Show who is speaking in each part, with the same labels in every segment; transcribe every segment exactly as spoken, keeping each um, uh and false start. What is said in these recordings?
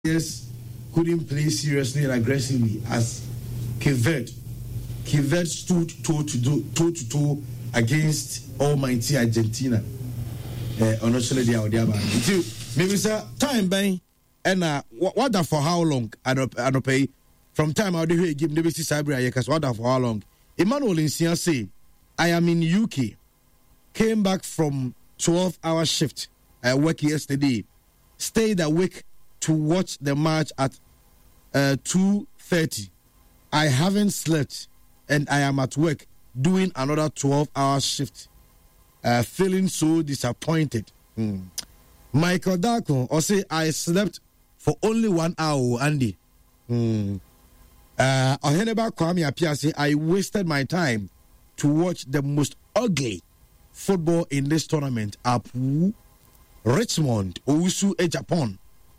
Speaker 1: Yes, couldn't play seriously and aggressively as Cape Verde. Cape Verde stood toe to toe, toe to toe against almighty Argentina. Uh, honestly, they are there. Maybe sir, time bang and uh, what that for how long? I don't, I don't pay. From time I do give the basic cyber because what that for how long? Emmanuel Insia say, I am in U K. Came back from twelve hour shift. I work yesterday. Stayed awake to watch the match at uh, two thirty. I haven't slept and I am at work doing another twelve hour shift. Uh, feeling so disappointed. Mm. Michael Darko or say I slept for only one hour, Andy. Mm. Uh, Kwame Appiah say I wasted my time to watch the most ugly football in this tournament. Apu Richmond, Owusu, e Japan.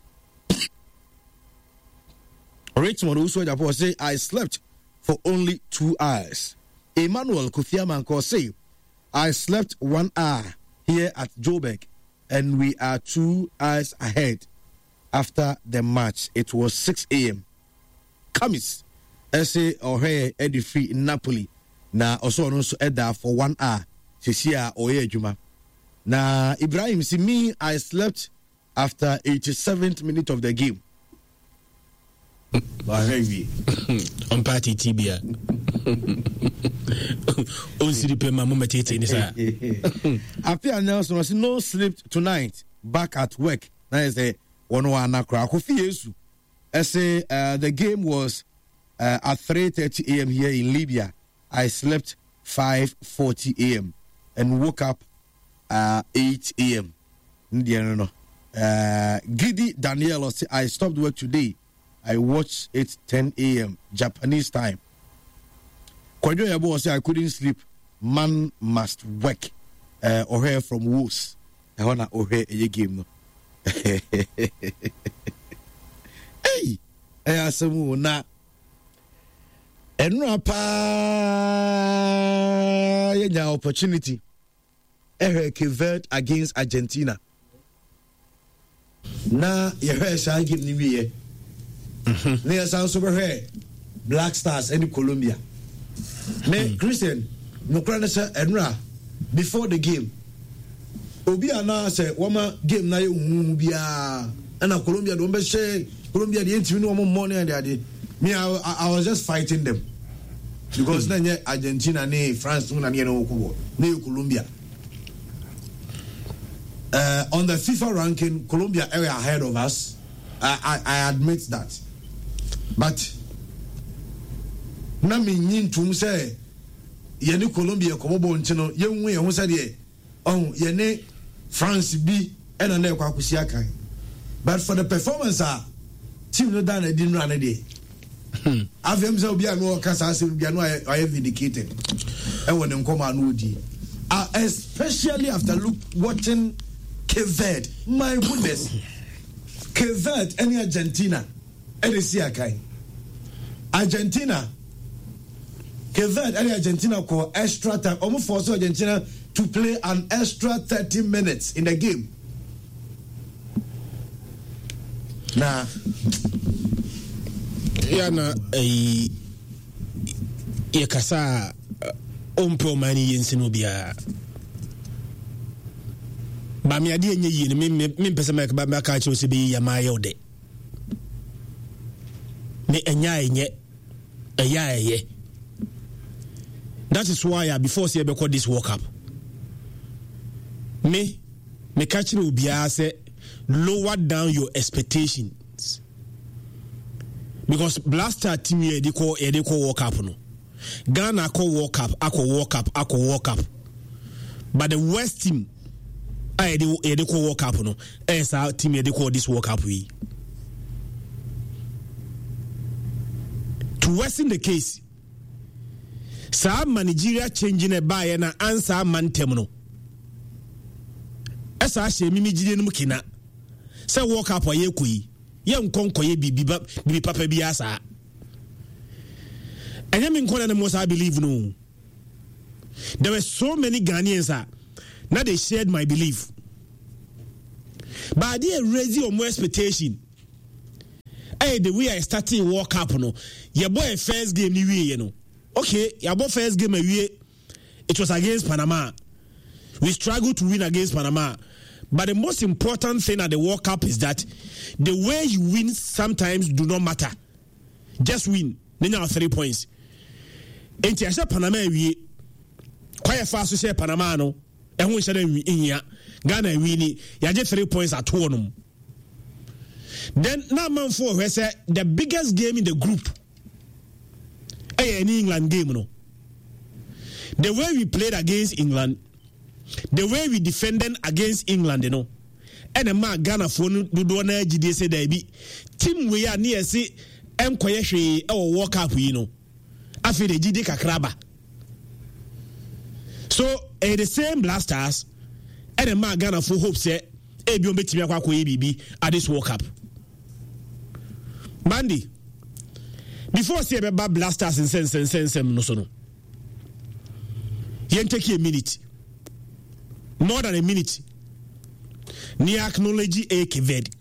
Speaker 1: Richmond also Japan say I slept for only two hours. Emmanuel Kofiamanko say I slept one hour here at Joburg and we are two hours ahead after the match. It was six a.m. Kamis Ese Ohe Edifi in Napoli na also also Eda for one hour. Sisia Oye Juma. Na Ibrahim see me I slept after eighty-seventh minute of the game.
Speaker 2: On party tibia. On siripe mamu matete ni sa.
Speaker 1: Appiah Nelson was no sleep tonight. Back at work. Now is the one one nakra. Kofi Yesu. I say uh, the game was uh, at three thirty a.m. here in Libya. I slept five forty a.m. and woke up uh, eight a.m. No, no. Uh, Gidi Daniel say I stopped work today. I watched it ten a.m. Japanese time. Kwadwo Yabo say I couldn't sleep. Man must work. Uh, or hear from Woos. I wanna or hear a game. No. Hey, I asamu na. Enra pa yenya opportunity. Ehe Cape Verde against Argentina. Na yehe sa game ni wiye. Mm-hmm. Near South Super Black Stars and Colombia. Me Christian, no cranessa enra before the game. Obi ana say wama game na you bia and Colombia don't be say Colombia the entry no more money and they me I, I was just fighting them because then Argentina ne France no na no ko ne Colombia. Uh, on the FIFA ranking, Colombia are ahead of us. I, I, I admit that. But na me nyin tum say ye ne Colombia ko bobo ntino ye nwu ye ho say de oh ye ne France bi e na na kwa kusi akan. But for the performance ah team no dan e din run de avem say obi anu kasa say obi anu I vindicated e won nkoma anu odi uh, especially after look watching Cape Verde. My goodness. Cape Verde and Argentina Argentina Cape Verde and Argentina call extra time almost force Argentina to play an extra thirty minutes in the game. Nah
Speaker 2: yana eh yakasa ompo mani yensino bia ba me ade enye yi me me pese make ba ka che se be ya ma yode me enya enye eya eye. That is why uh, before say be call this World Cup me me catch no bia say lower down your expectations because blaster team here they call here they call World Cup no Ghana call World Cup akọ World Cup akọ World Cup but the West team I dey e dey call World Cup no as our team e dey call this World Cup we to worsen the case sa Nigeria changing a buy na answer man tem no esa hye mimi gide no kina say World Cup ye koyi ye nkonkoye bibi bibi papa bi asa enya me nkona na mo sa believe no. There were so many Ghanaians ah now they shared my belief. But they raise your more expectation. Hey, the way I started World Cup, no, your boy first game, you know. Okay, your boy first game, it was against Panama. We struggled to win against Panama. But the most important thing at the World Cup is that the way you win sometimes do not matter. Just win. Then you have three points. And I said Panama, we quite fast to say Panama, no, and we said in here, Ghana winning, you get three points at one. Then now man four who said the biggest game in the group. Hey, an England game, no. The way we played against England, the way we defended against England, you know, and a man Ghana for no do na G D say there be team we are near say em koyehwe e World Cup, you know. Afi the G D kakraba. So eh, the same Blasters and a man Ghana for hope say e bi o betimi akwa ko E B B at this World Cup. Mandy, before say about Blasters in sense and sense no so no. You take a minute, more than a minute. Ni acknowledge a Keved.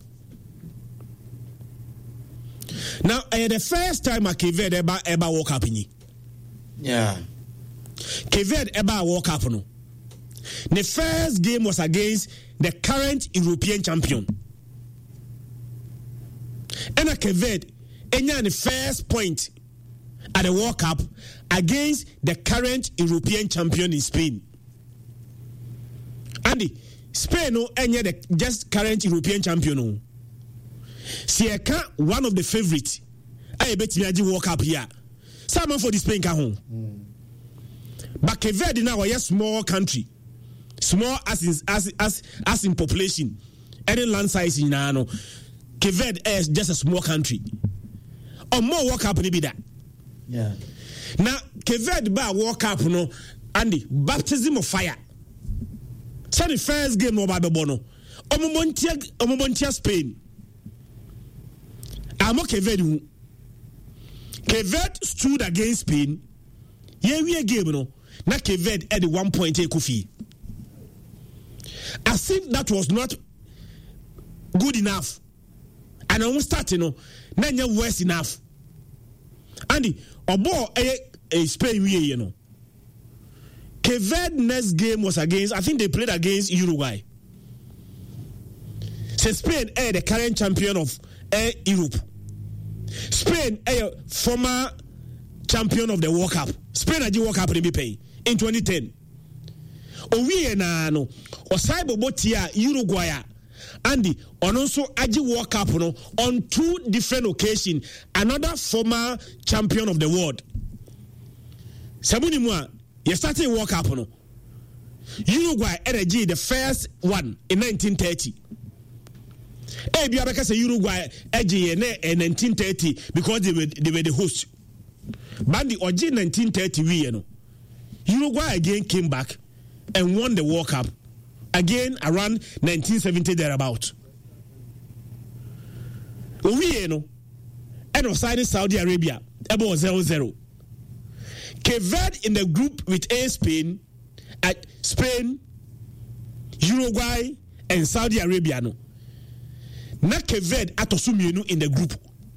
Speaker 2: Now, uh, the first time a Keved ever ever woke up in you.
Speaker 1: Yeah.
Speaker 2: Keved ever woke up no. The first game was against the current European champion. And a Keved enya the first point at the World Cup against the current European champion in Spain. Andy, Spain no enya the just current European champion no. Sieka one of the favorites. I bet me aji World Cup here. Someone for the Spain can home. Mm. But Cape Verde now a small country. Small as in, as as as in population. Any land size in Nano. Cape Verde is just a small country. Or more World Cup be that.
Speaker 1: Yeah.
Speaker 2: Now Cape Verde ba World Cup no Andy baptism of fire. So the first game no Bible bono. Omomontia Omomontia Spain. Amo Cape Verde. Cape Verde stood against Spain. Yeah, we a game no. Na Cape Verde at the one point eight Kofi. As if that was not good enough. And I won't start, you know, now worse enough. Andy, obo a, a Spain, you know. Cape Verde next game was against, I think they played against Uruguay. So Spain is the current champion of uh, Europe. Spain is a former champion of the World Cup. Spain had the World Cup in twenty ten. Owie na no, Osaibo Botia Uruguay. Andy, on also Aji World Cup no, on two different occasions, another former champion of the world. Sabuni Mwa, you started World Cup no. Uruguay energy the first one in nineteen thirty. Eh, Biabaka say Uruguay edgy in nineteen thirty because they were they were the host. Bandi Oji nineteen thirty we you know. Uruguay again came back and won the World Cup. Again around nineteen seventy thereabout. We you know, and outside Saudi Arabia, about zero zero. Cape Verde in the group with A Spain, at Spain, Uruguay, and Saudi Arabia. No, na Cape Verde atosumienu in the group.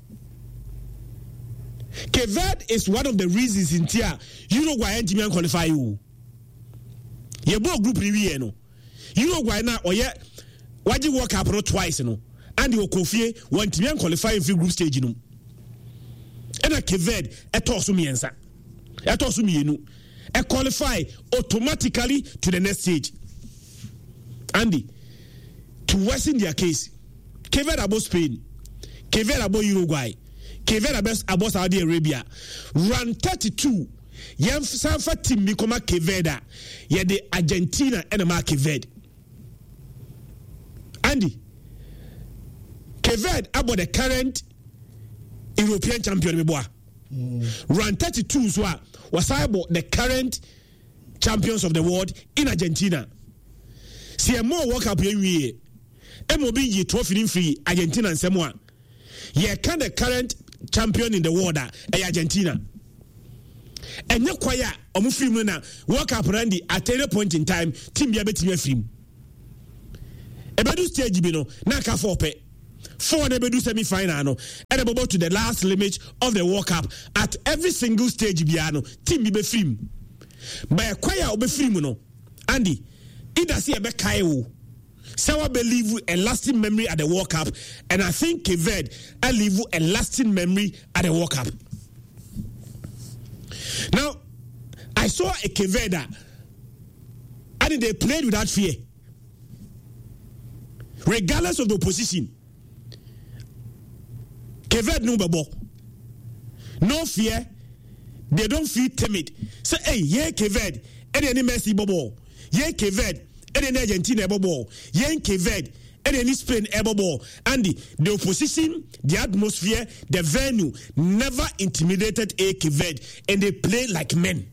Speaker 2: Cape Verde is one of the reasons in Tia Uruguay and Jimmy qualify you. Ye bo group ni we no. Uruguay na oye waji World Cup no twice no and the Okofie want to qualify in group stage no and a Cape Verde eto so miensa eto so mienu e qualify automatically to the next stage. Andy, to worsen their case, Cape Verde about Spain, Cape Verde about Uruguay, Cape Verde about Saudi Arabia run thirty-two. Yam Sanfa team become Cape Verde ye the Argentina and a Cape Verde. Andy, Cape Verde about the current European champion mm. Run thirty-two so was about the current champions of the world in Argentina. See a more World Cup year. M O B ye trophy free Argentina and Samoa. Ye can the current champion in the world uh, Argentina. And no kwaya omu film na World Cup Randy at any point in time team be betime film. Ebadu stage bi no na ka for pe. four they do semi-final no, and they go to the last limit of the World Cup at every single stage biano team be film. By a choir obe film no, Andy, it does see a bekai. So I believe a lasting memory at the World Cup, and I think Cape Verde I leave a lasting memory at the World Cup. Now, I saw a Cape Verde, and they played without fear, regardless of the opposition. Cape Verde no babo, no fear. They don't feel timid. Say, hey, yeah, Cape Verde, and any Messi babo, yeah, Cape Verde. And then Argentina ebo ball, yen Cape Verde, and then Spain ebo ball. And the, the opposition, the atmosphere, the venue never intimidated a Cape Verde, and they play like men.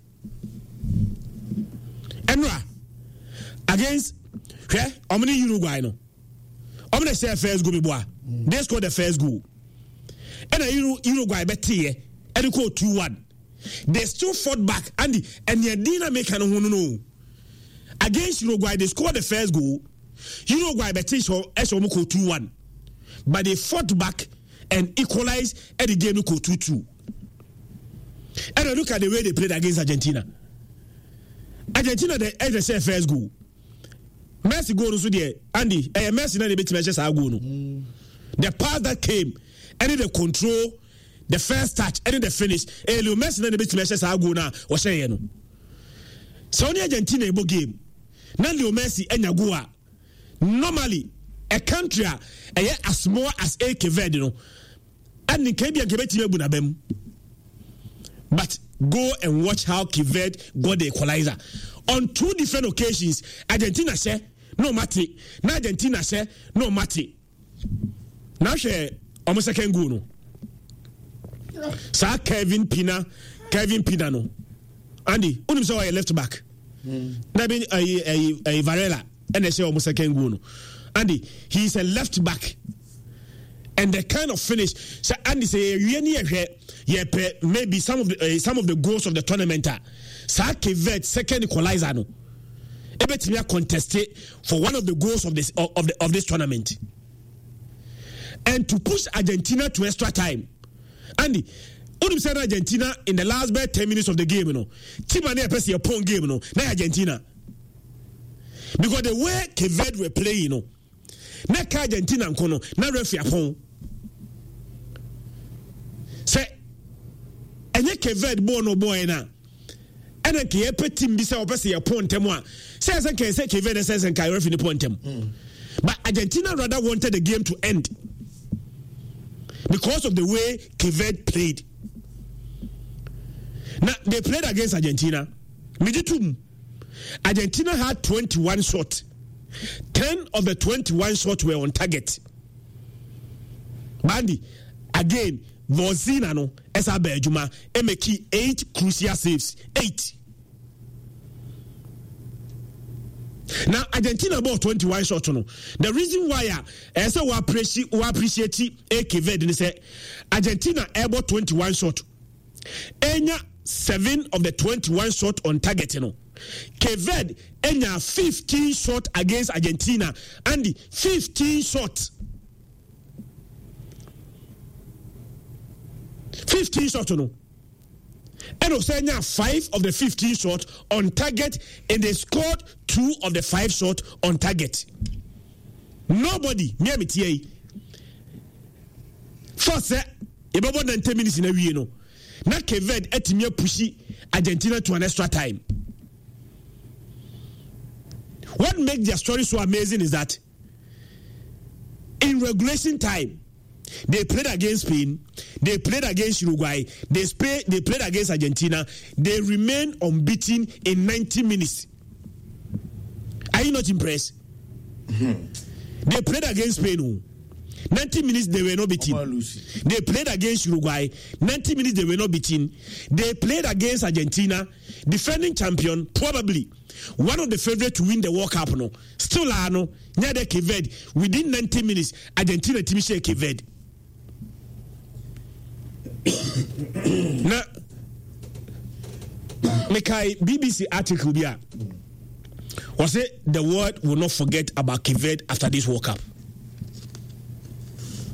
Speaker 2: Enra against where Omni Uruguay no. Omni say first goal boy. They scored the first goal. And a Uruguay betie and they go two one. They still fought back and the and the Dina make no no no. Against Uruguay, they scored the first goal. Uruguay betis Esomoko two one. But they fought back and equalized and the game go two two. And I look at the way they played against Argentina. Argentina, they had the first goal. Messi goal also there. Andy, eh, Messi na the bit matches are goal. The pass that came, and then the control, the first touch, and then the finish. Eh, Messi na the bit matches are goal now. What's saying no? So only Argentina ebo game. Now Leo Messi enya goa. Normally, a country a as small as a Cape Verde no, and in Caribbean Cape Verde bu na bem. But go and watch how Cape Verde got the equalizer on two different occasions. Argentina say no matter. Now Argentina say no matter. Now she almost second goal no. Sa Kevin Pina, Kevin Pina no. Andy, unim so a left back. Na be a a a Varela and they say almost second goal no. Andy, he's a left back. And the kind of finish, so Andy say yeah, maybe some of the uh, some of the goals of the tournament are Sa Cape Verde second equalizer no. Ebetimi contested for one of the goals of this of, of the of this tournament. And to push Argentina to extra time. Andy, Unim said Argentina in the last bare ten minutes of the game, you know. Timane pesi a pong game, you know. Na Argentina. Because the way Cape Verde were playing, you know. Na Argentina nkono na referee apon. Say enye Cape Verde bo no boy na. Ena ke epe team bi say opese apon tem a. Say say ke say Cape Verde say say kai referee pon tem. But Argentina rather wanted the game to end. Because of the way Cape Verde played. Now, they played against Argentina. Miditum. Argentina had twenty-one shots. ten of the twenty-one shots were on target. Bandi, again, Vozina no, Esa Berjuma, Emeki, eight crucial saves. Eight. Now, Argentina bought twenty-one shots. No. The reason why I say we appreciate we appreciate A K V D say Argentina bought twenty-one shots. Enya seven of the twenty-one shots on target. You know. Cape Verde enya fifteen shots against Argentina. And fifteen shots. fifteen shots. You know. And also five of the fifteen shots on target, and they scored two of the five shots on target. Nobody near me T A. First, about more than ten minutes in a week, you know. Now Cape Verde etimia pushy Argentina to an extra time. What makes their story so amazing is that in regulation time, they played against Spain, they played against Uruguay, they, play, they played against Argentina, they remain unbeaten in ninety minutes. Are you not impressed? Mm-hmm. They played against Spain. ninety minutes they were not beaten. They played against Uruguay. ninety minutes they were not beaten. They played against Argentina, defending champion, probably one of the favorites to win the World Cup. No, still are no near the Cape Verde. Within ninety minutes, Argentina team share Cape Verde. Now, Mekai B B C article here was it the world will not forget about Cape Verde after this World Cup.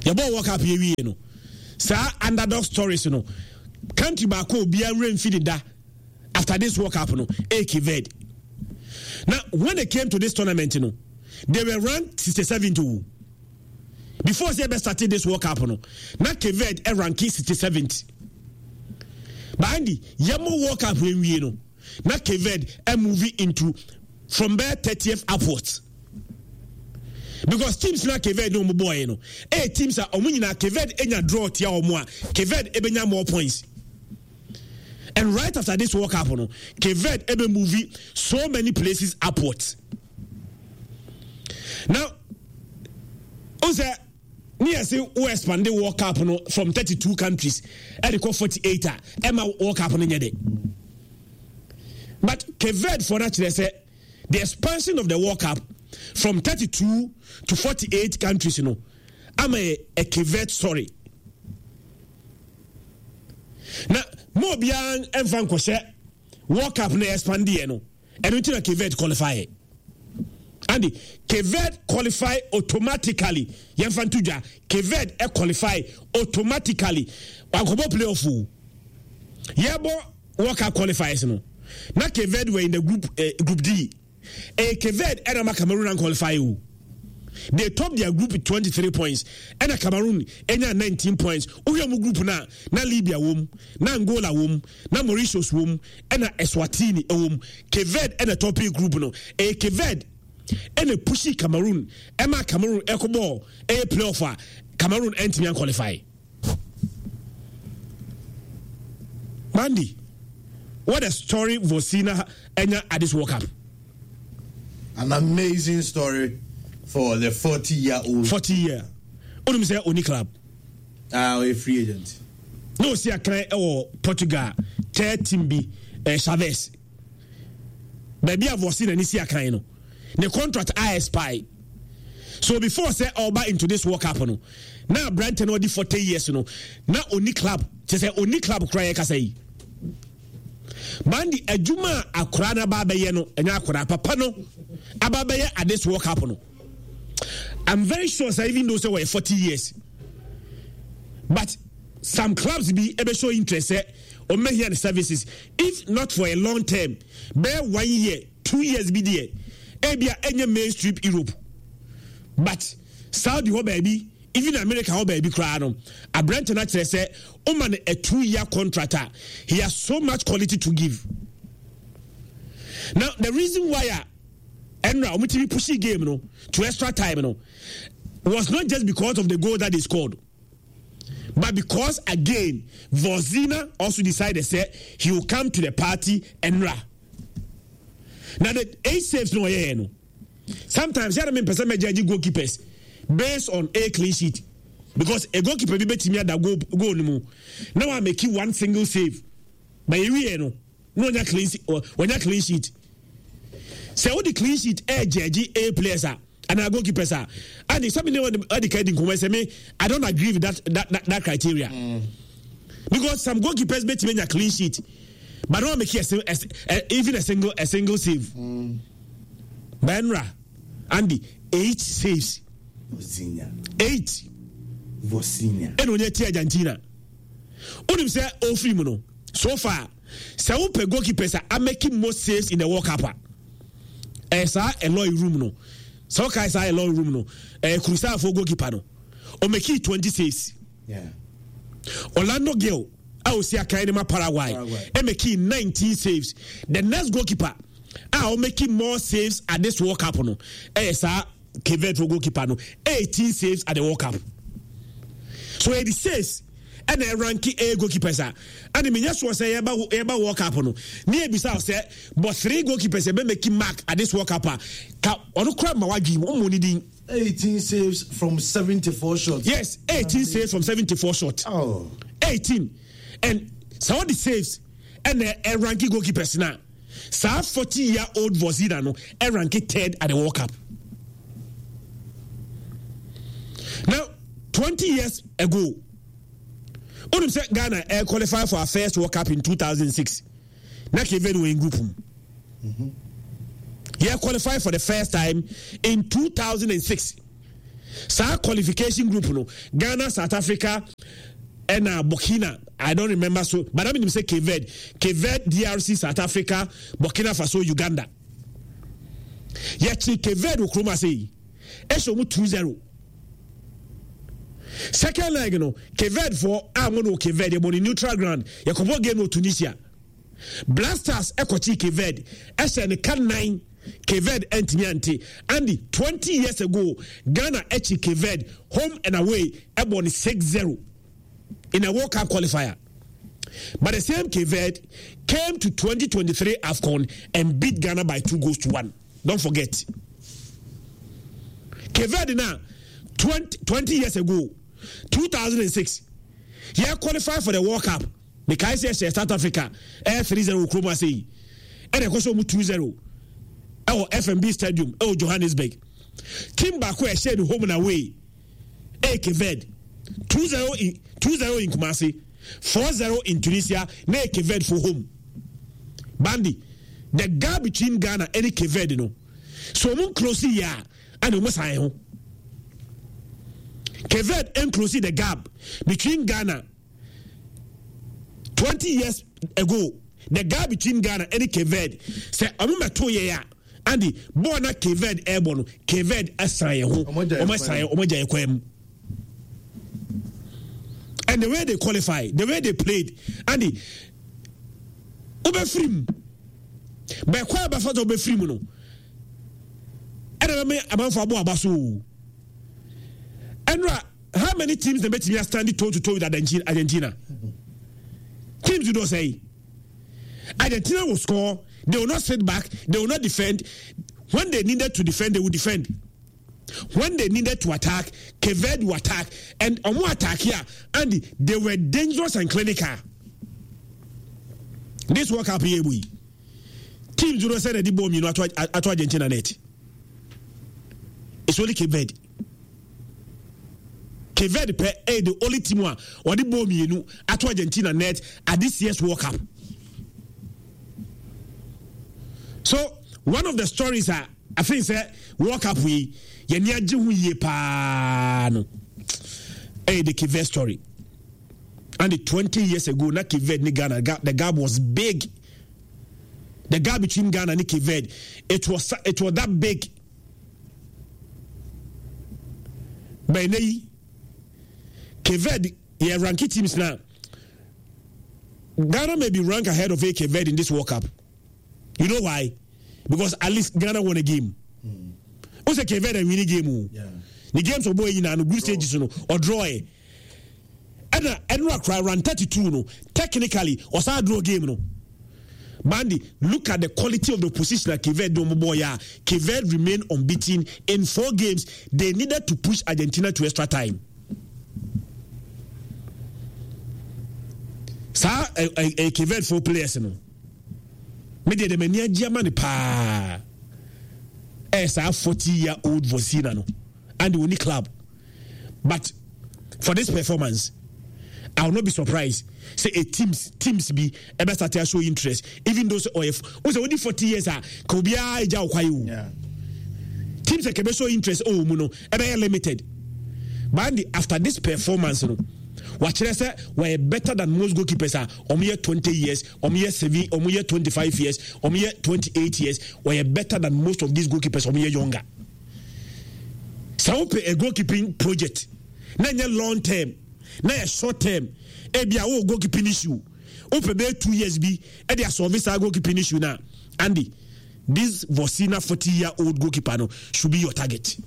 Speaker 2: yɛbɔ World Cup yɛ wie no saa underdog stories no country back will be a rain feeding da after this World Cup no Cape Verde. Now when they came to this tournament you know they were ranked sixty-seven to before they ever started this World Cup no now Cape Verde are ranked sixty-seventh but Andy yamo World Cup when we you know now Cape Verde are moving into from there thirtieth upwards because teams na Cape Verde no mo boy you know eh teams are omu nyina Cape Verde enya draw tia omu a Cape Verde ebenya more points. And right after this World Cup, no, Cape Verde ebe movie so many places upwards. Now, also, near say we expand the World Cup no from thirty-two countries, and they call forty-eight. Emma World Cup no nyade. But Cape Verde for that they say the expansion of the World Cup from thirty-two to forty-eight countries, you know, I'm a, a Cape Verde story. Now. Mo bian enfan ko se World Cup na expand e no eno ti na Cape Verde qualify and Cape Verde qualify automatically yemfan tuja Cape Verde e qualify automatically wankobo playoff yebo World Cup qualifiers no na Cape Verde were in the group uh, group D e Cape Verde era ma Cameroon and qualify o. They top their group with twenty-three points and a Cameroon enya nineteen points. Uyamu group na na Libya wom, na Angola wom, na Mauritius wom, and a Eswatini wom. Cape Verde and a top group no. A Cape Verde and a pushy Cameroon. Emma Cameroon echo ball a playoff. Cameroon entry and qualify. Mandy, what a story Vosina enya at this World Cup.
Speaker 1: An amazing story. For the forty-year-old.
Speaker 2: forty year. Only say Oni club.
Speaker 1: Ah, a free agent.
Speaker 2: No, see a client or Portugal. Chair Timbi Chavez. Baby, I've seen any see a kind. The contract I spy. So before say Alba into this World Cup, no. Now Branton already forty years, you know. Now Oni club. Just say Oni club cry say. Bandi Ejuma Akrana Babaye no, and Akra Papa no. Ababaye at this World Cup no. I'm very sure so even though they were forty years. But some clubs be able to show interest eh, or make here the services. If not for a long term, bear one year, two years be there. Ebia any mainstream Europe. But Saudi ho baby, even America ho baby cry no. A brand naturally say, oh man, a two-year contractor. He has so much quality to give. Now the reason why I Enra, we push the game no, to extra time no, was not just because of the goal that they scored, but because again, Vosina also decided say he will come to the party Enra. Now the eight saves no yeah no. Sometimes you have to make judge goalkeepers based on a clean sheet because a goalkeeper be better that go go no more. Now I make you one single save, but you know no no clean sheet or when you clean sheet. Say all the clean sheet a judge a players are and I goalkeepers are and if somebody want to educate in say me I don't agree with that that that, that criteria mm. Because some goalkeepers bet me a clean sheet but don't make a, a, a, even a single a single save. Mm. Benra Andy eight saves.
Speaker 1: Vosinia.
Speaker 2: Eight.
Speaker 1: Vosinia.
Speaker 2: And when you tell Argentina, Unim say all free no. So far, some goalkeepers are making more saves in the World Cup. Esa Eloy room no. So kai sa Eloy room no. Eh Crucial for goalkeeper no. O make twenty saves.
Speaker 1: Yeah.
Speaker 2: Orlando Gil, I will see a kind of Paraguay. Paraguay. E make nineteen saves. The next goalkeeper, I will make more saves at this World Cup no. Esa Cape Verde for goalkeeper no. eighteen saves at the World Cup. So eighty saves and a ranking a goalkeepers are. And the minister was say about about World Cup no. Near beside say, but three goalkeepers be making mark at this World Cup. Ka onu kra ma wagi mo money din.
Speaker 1: eighteen saves from seventy-four shots.
Speaker 2: Yes, eighteen um, saves from seventy-four shots.
Speaker 1: Oh,
Speaker 2: eighteen. And so all the saves and a ranking goalkeepers now. Sa forty year old Vosina no a ranking third at the World Cup. Now twenty years ago, Unim said Ghana uh, qualified for our first World Cup in two thousand six. Na Cape Verde were in group. Mm-hmm. He qualified for the first time in two thousand six. Sa qualification group no Ghana, South Africa and uh, Burkina, I don't remember so, but I mean say Cape Verde, Cape Verde, D R C, South Africa, Burkina Faso, Uganda. Yet Cape Verde ukroma say esho mu two zero. Second leg you know, Cape Verde for amono Cape Verde on neutral ground. Yakobo game no Tunisia. Blasters ekochi Cape Verde. Esho ne can nine Cape Verde entianti. And twenty years ago, Ghana echi Cape Verde home and away ebon six zero. In a World Cup qualifier. But the same Cape Verde came to twenty twenty-three AFCON and beat Ghana by two goals to one. Don't forget. Cape Verde now, twenty, twenty years ago, two thousand six, he qualified for the World Cup. Because he said South Africa, three zero Kroma say, and they also two zero. Our F M B Stadium, oh Johannesburg. Team Baku shared home and away. Hey, Cape Verde. two zero in two zero in Kumasi, four zero in Tunisia, ne Cape Verde for home. Bandi, the gap between Ghana and Cape Verde no. So mun close ya and we must hire. Cape Verde and close the gap between Ghana twenty years ago. The gap between Ghana and Cape Verde say amuma two year and the born Cape Verde airborne Cape Verde assign ho. Omo sign omo jay kwem. And the way they qualify, the way they played, and the Ube Frim, by quite a photo of Frimuno. And I mean, about for Abasu. And how many teams the bet me are standing toe to toe with Argentina? Teams do not say Argentina will score, they will not sit back, they will not defend. When they needed to defend, they will defend. When they needed to attack, Cape Verde will attack, and on more attack here, and they were dangerous and clinical. This World Cup here, we teams do not say that the bomb, you know, at Argentina net. It's only Cape Verde. Cape Verde is the only team one or the bomb, you know, at Argentina net at this year's World Cup. So one of the stories are, I think, say World Cup we. Yenya jihu ye pa no. Eh the Cape Verde story. And the twenty years ago, na Cape Verde ni Ghana, the gap was big. The gap between Ghana and Cape Verde, it was it was that big. By now, Cape Verde, yeah, ranking teams now. Ghana may be ranked ahead of Cape Verde in this World Cup. You know why? Because at least Ghana won a game. Mm. What's a Cape Verde win a game? Yeah. The games of boy in and group stages or draw. And and cry run thirty-two no. Technically, or sa draw game no. Bandy, look at the quality of the opposition at Cape Verde Domoboya. Cape Verde remain unbeaten in four games. They needed to push Argentina to extra time. Sa a Cape Verde four players no. Me de me nia Germany pa. As a forty-year-old Vosina no, and the only club. But for this performance, I will not be surprised. Say a teams teams be ever start to show interest, even those O F. Who's only forty years ah, could be a jaw kwayu. Teams that can show interest. Oh, muno ever limited. But after this performance, no. Watch it, say we're better than most goalkeepers are. Om year twenty years, om year seven, om year twenty-five years, om year twenty-eight years. We're better than most of these goalkeepers om year younger. So a goalkeeping project. Na long term, na short term. Ebi a goalkeeping issue. Ope be two years be. Edi a service a goalkeeping issue now. Andy, this Vosina forty-year-old goalkeeper no should be your target.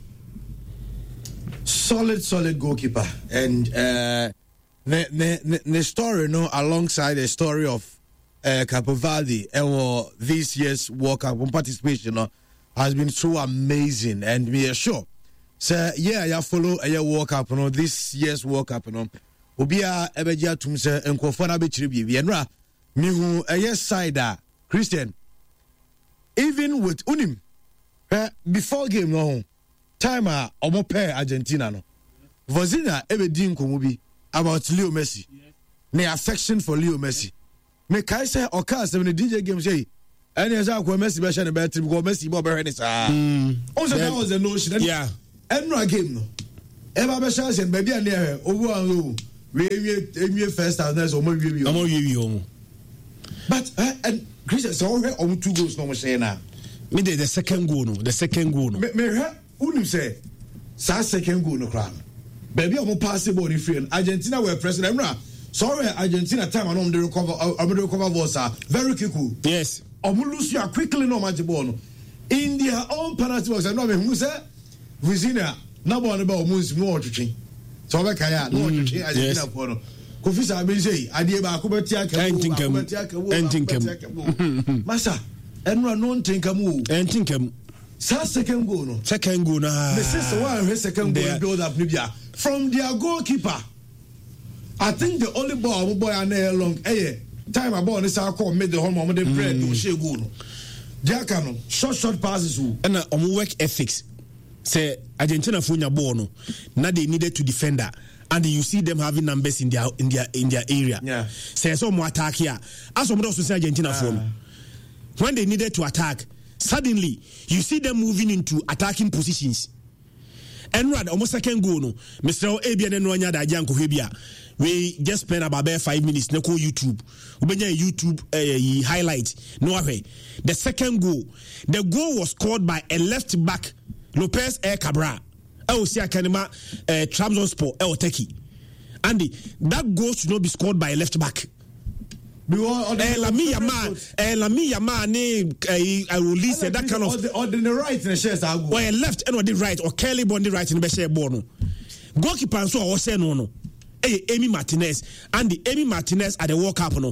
Speaker 1: Solid, solid goalkeeper, and. uh The, the, the story, no, alongside the story of uh, Cape Verde, uh, this year's World Cup participation uh, has been so amazing, and we are sure. So, yeah, I follow a uh, World Cup, you know, this year's World Cup, you know. Obia Ebeja Tumse and Kofana Betribi, Vienra, Mihu, a yes side, Christian, even with Unim, uh, before game, no, timer, Omo pair Argentina, no. Vozina Ebedin Kumubi. About Leo Messi. Yes. The affection for Leo Messi. Me kai say o ka say the D J game say any as I Messi be share the bet because Messi bo be ready sir. Also that was the notion.
Speaker 2: Yeah.
Speaker 1: Enra game no. Eba be chance and baby and there over and we we first and there's omo we we
Speaker 2: omo we we
Speaker 1: but uh, and Chris so on two goals no mo say na
Speaker 2: me the second goal no the second goal no
Speaker 1: me me unim say sa second goal no kra baby omo pass the ball free Argentina were president na sorry Argentina time and they recover um they recover was very quickly
Speaker 2: yes
Speaker 1: omo lose you quickly no match ball no in their own penalty box no me who say Virginia na ball no ba omo nsi no otwetwe so be kan ya no otwetwe Argentina for no Kofi Sabe say ade ba ko betia ka
Speaker 2: ko betia ka entinkem
Speaker 1: masa enra no ntinkem o
Speaker 2: entinkem
Speaker 1: sa second goal no
Speaker 2: second goal na
Speaker 1: me say so one second goal build up nibia from their goalkeeper. I think the only ball boy and long eh time a ball is our call made the home of the bread to share goal. Diakano short short passes who
Speaker 2: and um work ethics say Argentina for your ball no now they needed to defend that and you see them having numbers in their in their in their area.
Speaker 1: Yeah.
Speaker 2: Say so more attack here. As some also say Argentina for no. When they needed to attack, suddenly you see them moving into attacking positions. And rather almost second goal no. Mister Abian and Ronya da Janko Hebia. We just spend about five minutes na ko YouTube. Ubenya YouTube uh, highlight. No way. The second goal. The goal was scored by a left back Lopez Air Cabral. I will see a Kanema uh, Trabzonspor El Teki. Andy, that goal should not be scored by a left back. Eh, la mi yama, eh, la mi yama ne I will listen that kind of
Speaker 1: or the right in the shares are
Speaker 2: or a left and or the right or Kelly Bondi right in the share bono. Goalkeeper so or say no no. Hey, Amy Martinez and the Amy Martinez at the World Cup no.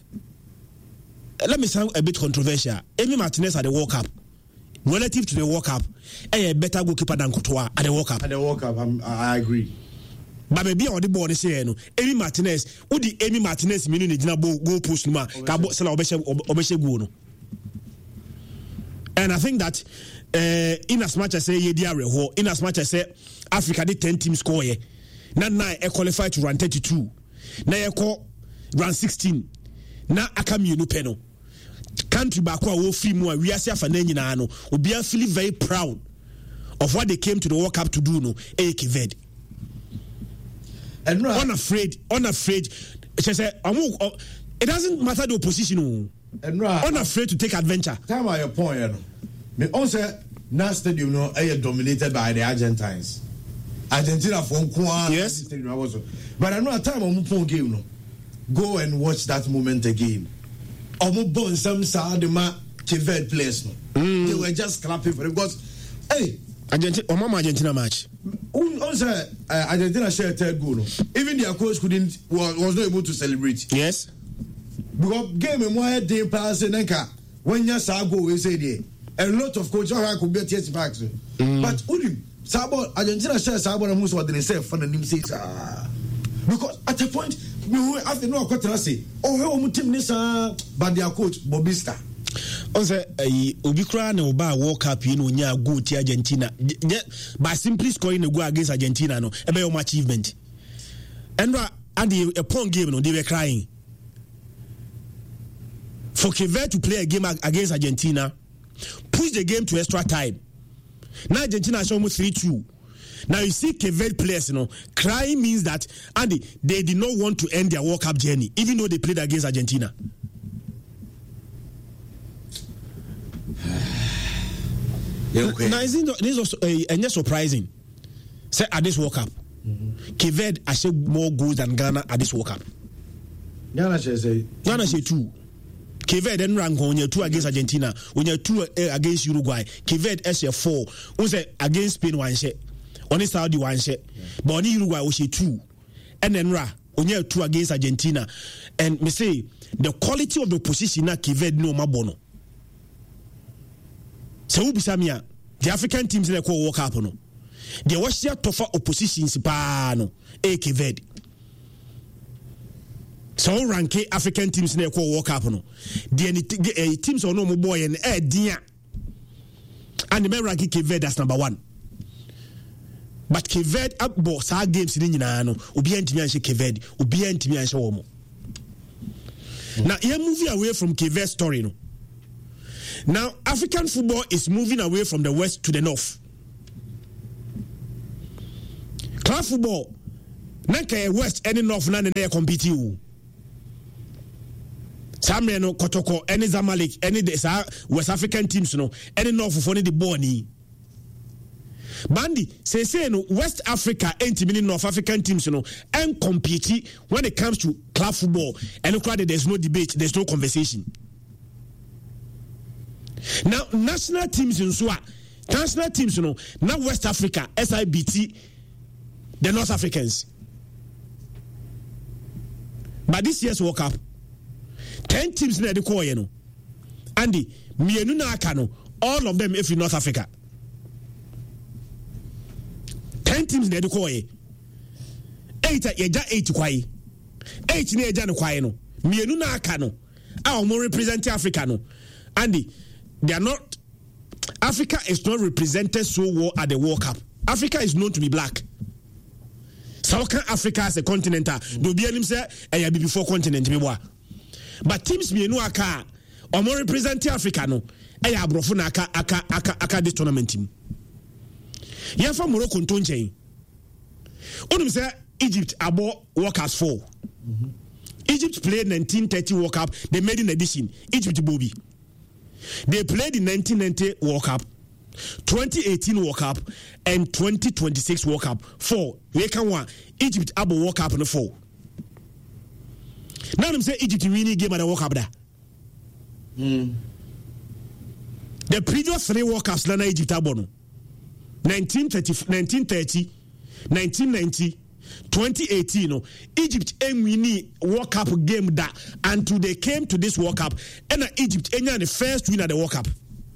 Speaker 2: Let me sound a bit controversial. Amy Martinez at the World Cup, relative to the World Cup, a better goalkeeper than Courtois at the World Cup.
Speaker 1: At the World Cup, I'm, I agree.
Speaker 2: But maybe on the board is here no. Amy Martinez, who the Amy Martinez meaning the jina go push no ma. Kabo sela obeshe obeshe go no. And I think that uh, in as much as say ye dia reho, in as much as say Africa did ten teams score here. Na na e qualify to run thirty-two. Na e call run sixteen. Na aka mienu pe no. Country back a wo free mu a wiase afa na nyina no. Obi a feel very proud of what they came to the World Cup to do no. E Cape Verde. And no, unafraid, unafraid. She said, it doesn't matter the opposition.
Speaker 1: And no,
Speaker 2: unafraid to take adventure.
Speaker 1: Time at your point, you know. Me also now stadium no are dominated by the Argentines. Argentina from Kwan.
Speaker 2: Yes.
Speaker 1: But I know a time on Mupon game no. Go and watch that moment again. Omo bon some sa the ma Cape Verde players no. Mm. They were just clapping for them because hey,
Speaker 2: Argentina, or Mama Argentina match.
Speaker 1: Also, uh, Argentina shared third goal. No? Even their coach couldn't was, was not able to celebrate.
Speaker 2: Yes.
Speaker 1: Because game and why they pass and then when you saw go we say there a lot of coaches could be test backs. But Udi Sabo Argentina share Sabo and Musa didn't say for the name says ah because at a point we have to know what I say. Oh, how team this but their coach Bobista.
Speaker 2: Onse eh obi kra na oba World Cup you know nya goal ti Argentina by simply scoring a goal against Argentina no e be your achievement. And at the upon game no they were crying. For Cape Verde to play a game against Argentina, push the game to extra time. Now Argentina show almost three two. Now you see Cape Verde players, you know, crying means that Andy they did not want to end their World Cup journey, even though they played against Argentina.
Speaker 1: Yeah, okay.
Speaker 2: Now is it this was uh, uh, surprising? Say at this World Cup, mm-hmm. Cape Verde achieved more goals than Ghana at this World Cup.
Speaker 1: Ghana say
Speaker 2: Ghana say two. Cape Verde then rank on your two against Argentina, when you two uh, against Uruguay. Cape Verde S four, who say against Spain one share, only Saudi one share, but only Uruguay was two, and then Ra on your two against Argentina, and me say the quality of the position na Cape Verde no mabono. So Bisamia, the African teams in the call World Cup no, they was here tougher oppositions pa no, e Cape Verde. So rank African teams in the call World Cup no, the teams on no more boy and eh dia, and the rank Cape Verde as number one. But Cape Verde up boss our games in Yina no, ubi antimi anse Cape Verde, ubi antimi anse womo. Now here moving away from Cape Verde story no. Now, African football is moving away from the west to the north. club football nanka West any North na na compete o Samre no Kotoko any Zamalek any the West African teams no any North for the ball ni Bandi say say no West Africa ain't many North African teams no and compete when it comes to club football and there's no debate, there's no conversation. Now national teams in Swa national teams no now West Africa S I B T the North Africans. But this year's World Cup ten teams na the call you know. Andy mienu na aka no all of them every North Africa. ten teams na the call you. eight yeja eight kwai. eight na yeja no kwai no. Mienu na aka no. Ah omo represent Africa no. Andy they are not Africa is not represented so well at the World Cup. Africa is known to be black. Southern Africa as a continent, do be any say a before continent but teams me no aka or more represent Africa no a brofuna aka aka aka aka this tournament team. Yeah, from Morocco to Nchen. Only say Egypt abo World Cup four. Mm-hmm. Egypt played nineteen thirty World Cup. They made an edition. Egypt Bobby. They played the nineteen ninety World Cup, twenty eighteen World Cup, and twenty twenty-six World Cup. Four. We can one. Egypt abo World Cup no four. Now them say Egypt winning game at the World Cup there. Mm. The previous three World Cups na Egypt abo no. nineteen thirty, nineteen thirty, nineteen ninety, twenty eighteen no. Egypt em winning World Cup game that until they came to this World Cup and Egypt enya the first win at the World Cup.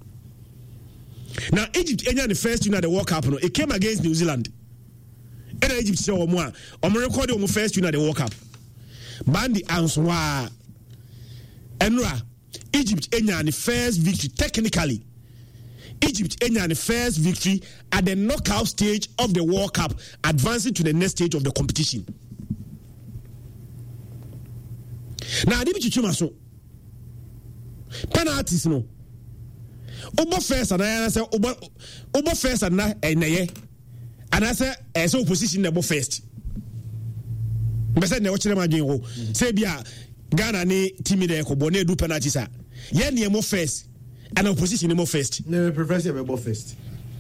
Speaker 2: Now Egypt enya the first win at the World Cup no. It came against New Zealand. And Egypt say omo a omo record omo first win at the World Cup. Bandi answa enra Egypt enya the first victory technically. Egypt enya the first victory at the knockout stage of the World Cup, advancing to the next stage of the competition. Now, Adibi Chichuma so penalties no. Obo first and I say obo obo first and na eneye. And I say as opposition the first. Mbese na wochire ma dwen wo. Say bia Ghana ni team dey ko bo na do penalties a. Ye ne mo first. And opposition more first.
Speaker 1: No, Professor Bebo first.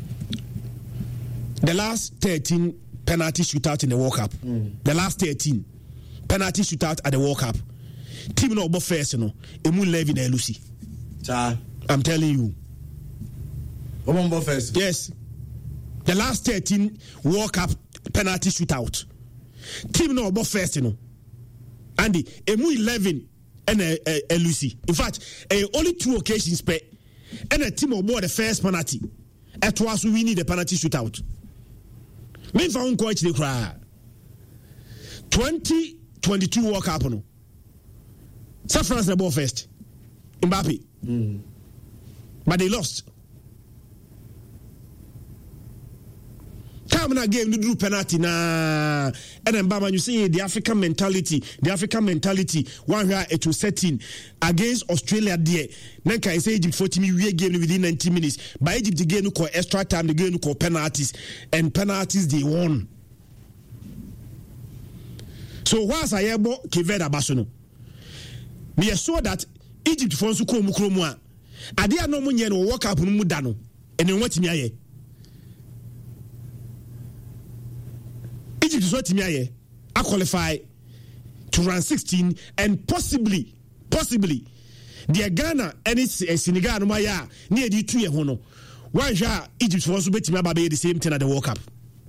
Speaker 2: The last thirteen penalty shootout in the World Cup. Mm. The last thirteen penalty shootout at the World Cup. Team no bo first no. Emu Levy na Lucy.
Speaker 1: Cha.
Speaker 2: I'm telling you.
Speaker 1: Omo first.
Speaker 2: Yes. The last thirteen World Cup penalty shootout. Team no bo first no. Andy, Emu eleven and a, a, a Lucy. In fact, a, only two occasions per and a team aboard the first penalty. At once we need the penalty shootout. Me found quite the cry. twenty twenty-two World Cup no. South France the ball first. Mbappe. Mm. But they lost. Come na game you do penalty na and then Baba you see the African mentality the African mentality one where it was setting against Australia there then can say Egypt forty me we game within ninety minutes by Egypt the game call extra time the game call penalties and penalties they won. So once I able Keveda Basono me saw that Egypt for so ko mukromu a ade no mo nye no World Cup no mu da no and then what me aye Egypt is what me I qualify to run sixteen and possibly, possibly, the Ghana and it's a Senegal no maya near the two year hono. Why ja Egypt wants to bet me about the same thing at the World Cup.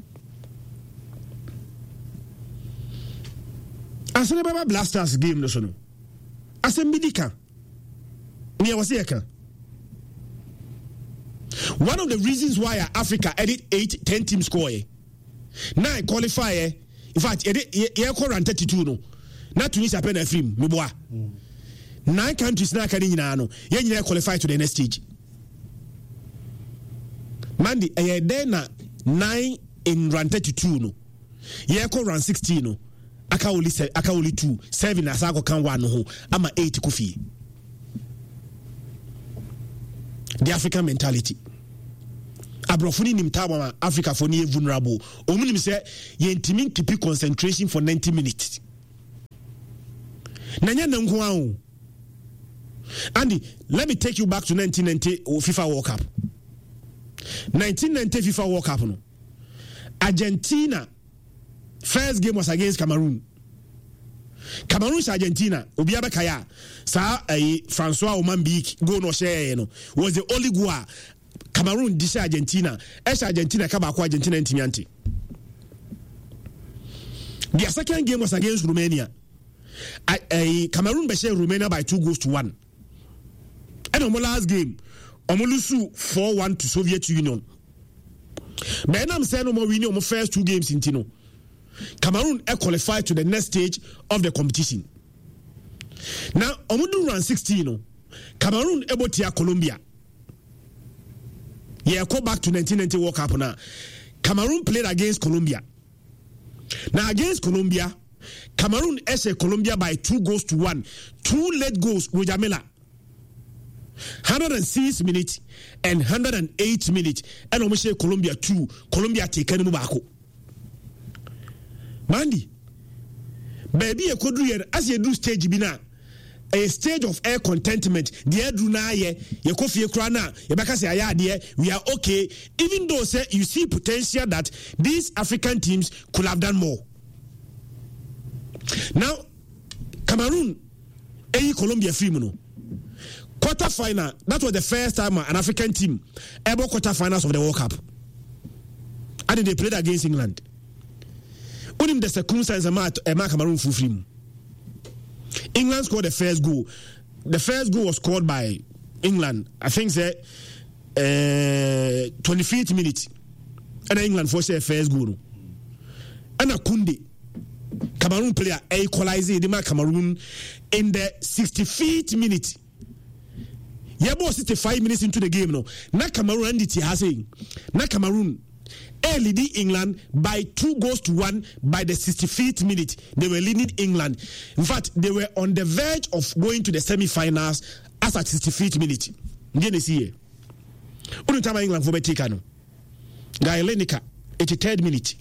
Speaker 2: I said about Blasters game no sono. I said Midika. Me was here. One of the reasons why Africa edit eight, ten team score. Nine qualifier. In fact, you run thirty-two no. Not Tunisia pen and film. Me boy. Nine countries na kani nyina no. Ye nyina qualify to the next stage. Mandi, eh there na nine in run thirty-two no. Ye ko run sixteen no. Aka only se, aka only two. Seven asako kan one no ho. Ama eight kofi. The African mentality. abrofoni nim tabama Africa for ni vulnerable omunim say ye ntimi keep concentration for ninety minutes nanya nanko awo. Andy, let me take you back to nineteen ninety FIFA World Cup. nineteen ninety FIFA World Cup no. Argentina first game was against Cameroon. Cameroon Argentina obiaba kaya sa eh, Francois Omambi go no share no was the only goal Cameroon dis Argentina es Argentina ka ba ko Argentina ntimiante. The second game was against Romania. I, I, Cameroon be share Romania by two goals to one. And on the last game, Omolusu four one to Soviet Union. But I'm saying no more winning on the first two games in Tino. Cameroon are qualified to the next stage of the competition. Now, Omudu round sixteen, Cameroon able to Colombia. Yeah, go back to nineteen ninety World Cup now. Cameroon played against Colombia. Now against Colombia, Cameroon essay Colombia by two goals to one. Two late goals with Jamila. one hundred six minutes and one hundred eight minutes. And we say Colombia two. Colombia take any mubako. Mandy, baby, a kodru as you do stage bina a stage of air contentment. The air do na ye, ye kofi krana, ye baka say aya we are okay. Even though say you see potential that these African teams could have done more. Now, Cameroon, a Colombia film. Quarter final, that was the first time an African team ever quarter finals of the World Cup. And they played against England. Only the circumstance a Cameroon full film. England scored the first goal. The first goal was scored by England. I think say uh, twenty-fifth minute. And England forced the first goal. And Akunde, Cameroon player, equalized the Cameroon in the sixty-fifth minute. Yabo sixty-five minutes into the game no. Na Cameroon and it has saying. Na Cameroon leading England by two goals to one by the sixty-fifth minute. They were leading England. In fact, they were on the verge of going to the semi-finals as at sixty-fifth minute. Ngene siye. Unu tama England for betika no. Guy Lenica, eighty-third minute.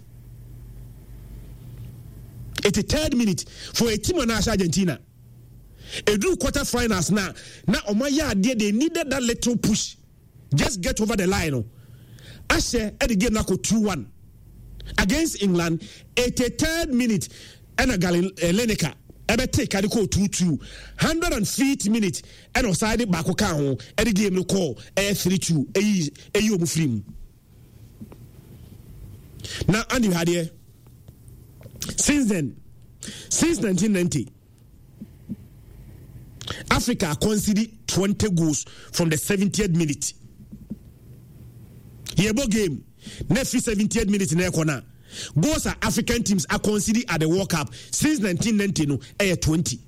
Speaker 2: eighty-third minute for a team on Argentina. A do quarter finals now. Now Omaya they needed that little push. Just get over the line. No. Ashe at the game now two one against England. eighty-third minute and a Galin Lenica. Ebe take a go two two. one hundred fifth minute and oside back home at the game no call a three two. A you film. Now Andy had here. Since then, since nineteen ninety, Africa conceded twenty goals from the seventieth minute. Yebo game, next seventieth minute in Ekona. Goals are African teams are conceded at the World Cup since nineteen ninety, no, air twenty.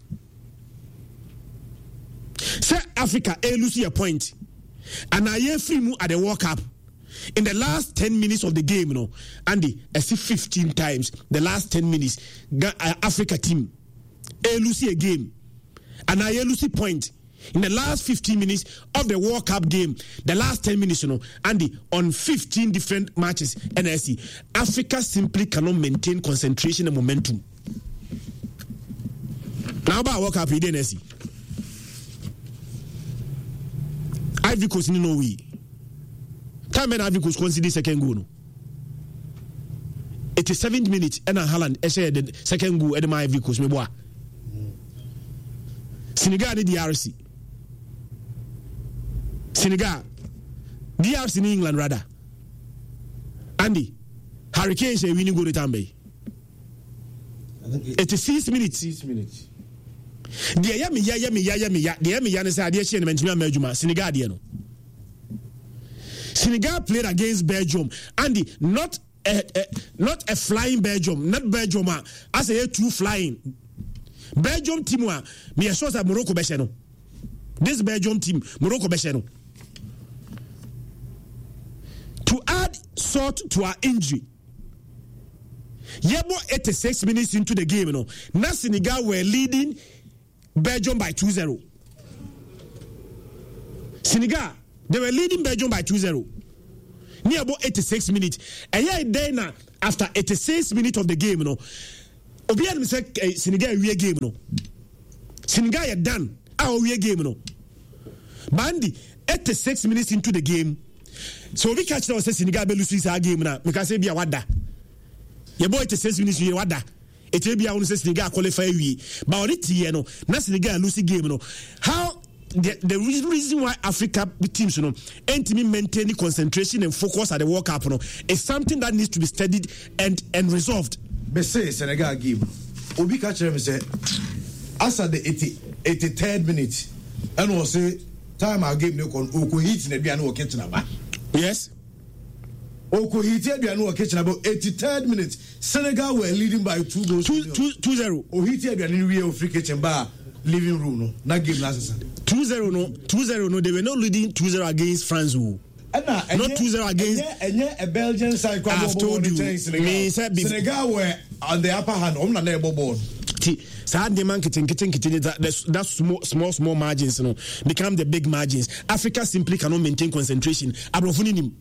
Speaker 2: Say Africa, a lose a point, and I hear free at the World Cup. In the last ten minutes of the game, you know, Andy, I see fifteen times the last ten minutes, Africa team, a lose a game, and I lose a point. In the last fifteen minutes of the World Cup game, the last ten minutes, you know, Andy, on fifteen different matches, and I see Africa simply cannot maintain concentration and momentum. Now, about World Cup, he didn't see. Ivory Coast, no way. Time and Ivory Coast consider second goal. No. eighty-seventh minute, and Haaland, I said the second goal at my Ivory Coast. Me boy. Senegal the D R C. Senegal, D R C in England rather. Andy, Hurricanes are winning goal to Tambe. eighty-six minutes.
Speaker 1: Six minutes.
Speaker 2: The yami ya yami ya yami ya the yami ya ne say ade che ne mentimi amajuma Senegal de no. Senegal played against Belgium. Andy, not a, a not a flying Belgium, not Belgium as a two flying. Belgium team wa me sure say Morocco be no. This Belgium team, Morocco be no. To add salt to our injury, Yebo eighty-six minutes into the game, you know, now Senegal were leading Belgium by two zero. Senegal, they were leading Belgium by two zero. near about eighty-six minutes. And yeah, then uh, after eighty-six minutes of the game, you know, Obian said Senegal we game, you know. Senegal are done. Our we game, you know. Bandi eighty-six minutes into the game. So we catch now say Senegal be lose our game now. Because say be a wada. Your boy eighty-six minutes you wada. It will be a say Senegal qualify we. But on it you know, na Senegal lose game, you know. How The, the reason why Africa teams, you know, ain't me maintaining concentration and focus at the World Cup, you know, is something that needs to be studied and and resolved.
Speaker 1: But say Senegal game, Obi catch them say, as at the eighty-third minute, and was say time our game no con Oko hit in the piano kitchen about.
Speaker 2: Yes.
Speaker 1: Oko hit in the piano kitchen about eighty-third minute. Senegal were leading by two goals.
Speaker 2: Two two two zero.
Speaker 1: O hit in the piano free kitchen bar. Living room no na game last season
Speaker 2: two zero no two zero no they were not leading two zero against France who not two zero against
Speaker 1: and a Belgian side.
Speaker 2: I've told you me said
Speaker 1: Senegal were on the upper hand on the board
Speaker 2: sad the man kitchen kitchen kitchen that that small small small margins you know become the big margins. Africa simply cannot maintain concentration abrofuni nim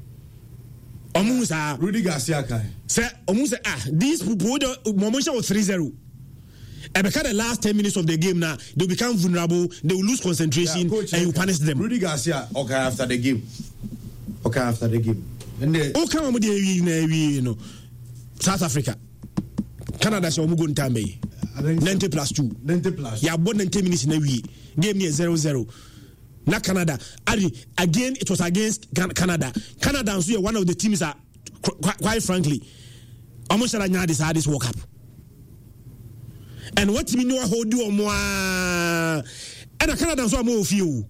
Speaker 2: omusa
Speaker 1: Rudy Garcia kai
Speaker 2: say omusa ah these people momentum was three zero. And because the last ten minutes of the game now, they become vulnerable, they will lose concentration, yeah, coach, and you punish them.
Speaker 1: Rudy Garcia, okay, after the game. Okay, after the game. And they
Speaker 2: okay, I'm with you know, South Africa. Canada, so I'm going to be ninety plus two.
Speaker 1: ninety plus.
Speaker 2: Yeah, about ninety minutes in a week. Game near zero zero. Not Canada. Again, it was against Canada. Canada is one of the teams that, quite frankly, almost like this hardest World Cup. And what me know how do more and I Canada so more of you.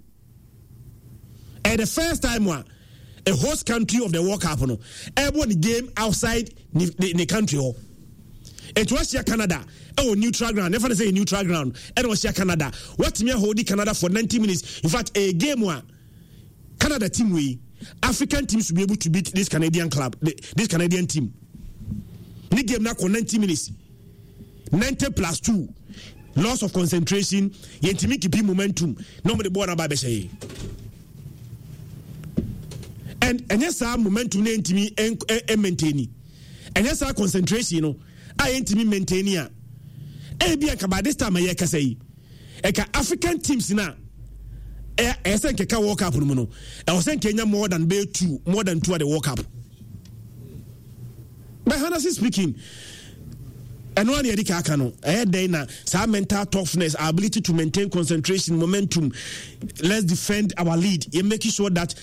Speaker 2: And the first time one a host country of the World Cup no everyone game outside the, the, the country oh. It was here Canada oh neutral ground never say neutral ground and was here Canada what me hold Canada for ninety minutes in fact a game one Canada team we African teams to be able to beat this Canadian club this Canadian team the game now for ninety minutes ninety plus two loss of concentration yentimi keep momentum nobody born about be say and and yes our momentum yentimi en maintain and yes our concentration you know I yentimi maintain ya e bia ka by this time I ka say e ka African teams na e e say ka World Cup no no e was say Kenya more than be two more than two at the World Cup by honestly speaking. And one year the no, eh then some mental toughness, our ability to maintain concentration, momentum. Let's defend our lead. You making sure that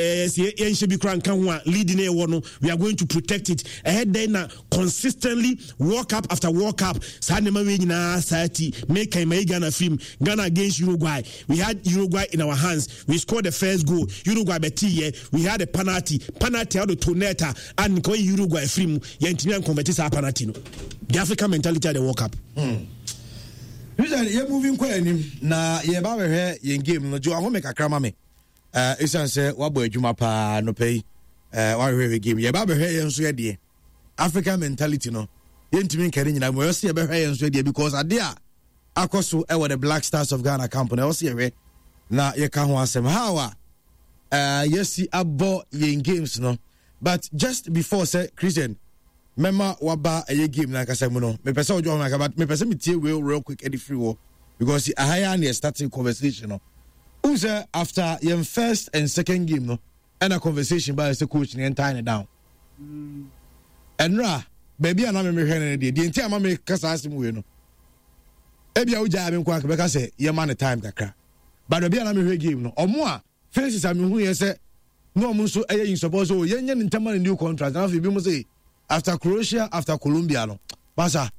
Speaker 2: uh, leading a one, we are going to protect it. Ahead then consistently World Cup after World Cup. Sanema na society make a Ghana film Ghana against Uruguay. We had Uruguay in our hands. We scored the first goal. Uruguay betie. We had a penalty. Penalty out of Toneta and ko Uruguay film. Yentimian converted our penalty. The African mentality at the World Cup.
Speaker 1: Hmm. You're moving quite na ye ba we ye game no jo aho make akra me. Eh isan say wa boy adwuma pa no pay. Eh wa we game ye ba be hwe ye nso ye de. African mentality no. Ye ntimi nkare nyina mo ye be hwe ye nso ye de because ade a akoso e wo the Black Stars of Ghana company o se ye na ye ka ho asem how a eh yes abo ye games no. But just before say Christian Mema waba a game like I said, no. Me person ojo na but me person me tie we real quick edit free war because I hire and starting conversation no. Who's after your first and second game no, and a conversation by the coach and tying it down. Mm. And ra baby and I'm me hwe na the entire ma me kasa asim we no. E bia uja am kwa ka say ye man time kakra. But baby and I'm me hwe game no. Omo a faces am hu ye say no omo so eye in support so ye nya ntama new contract na fi bi mo say after Croatia, after Colombia, no. Basa.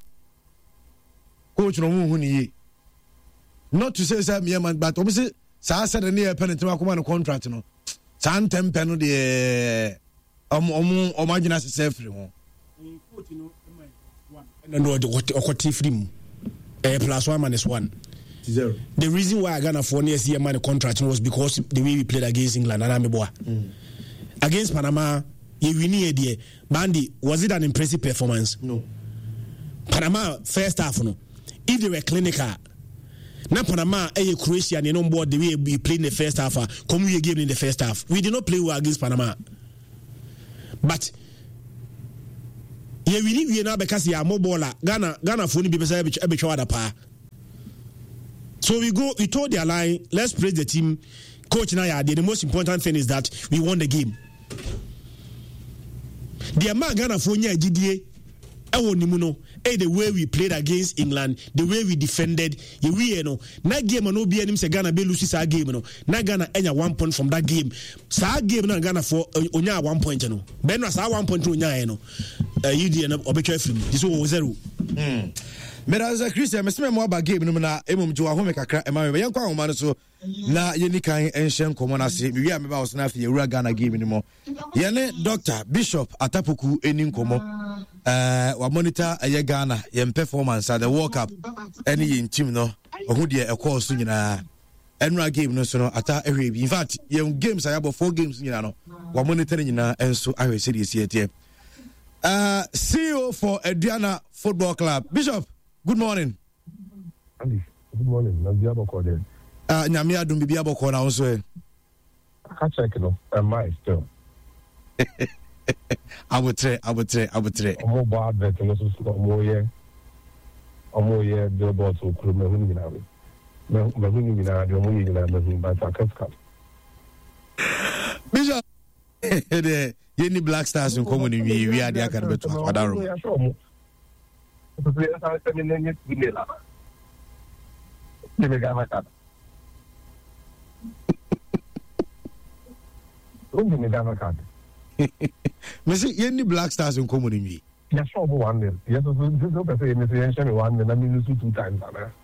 Speaker 1: Coach no mu huni. Not to say say me man, but obviously, sa said the near penalty ma come contract no. San tempe no de um um imagine as self free ho.
Speaker 2: Coach no no no the what free eh plus one minus one.
Speaker 1: Zero.
Speaker 2: The reason why I got for near see man contract was because the way we played against England and Ameboa. Mm. Against Panama you win here, Bandy, was it an impressive performance?
Speaker 1: No.
Speaker 2: Panama first half, no. If they were clinical, now Panama, a Croatia, and on board the way we played in the first half, come we game in the first half. We did not play well against Panama. but ye wini wie na be kase ya mobola Ghana Ghana phone bi pesa e be chwa pa. So we go we told their line, let's praise the team. Coach na ya, the most important thing is that we won the game. The man Ghana phone nya gidie ewo nimu no eh the way we played against England, the way we defended, ye we no na game no be anim se Ghana be lose sa game no na Ghana enya one point from that game. Sa game na Ghana for onya one point no ben na sa one point onya no uh, you dey na obetwa film this was zero.
Speaker 1: mm Mera za Christian meseme mo aba game no na emom ji wa home kakra e ma me yen kwa homa no so na yeni kan enhye nkomo na se me wi a me ba wo na afi ewura Ghana game ni mo ye ne Doctor Bishop Atapoku eni nkomo eh wa monitor eye Ghana ye performance at the World Cup any yin team no ohu de e call so nyina enura game no so no ata ehwe bi in fact ye games ayabo four games nyina no wa monitor nyina enso ahwe series ye uh C E O for Aduana Football Club. Bishop, good morning.
Speaker 3: Andy, good morning. Na bia boko there.
Speaker 1: Ah, nyame adum bia boko na wonso e.
Speaker 3: I check no. Am I still?
Speaker 1: Abutre, abutre, abutre.
Speaker 3: Omo ba advert no so so omo ye. Omo ye billboard so kuro me hunu nyina we. Me me hunu nyina de omo ye nyina me hunu ba ta kaska.
Speaker 1: Bishop, the yeni Black Stars in common in we we are the aka beto adaro. Me say yeni Black Stars in common in we.
Speaker 3: Yeah, sure, one nil. Yes, so so so say me say one nil, na me lose two times ana.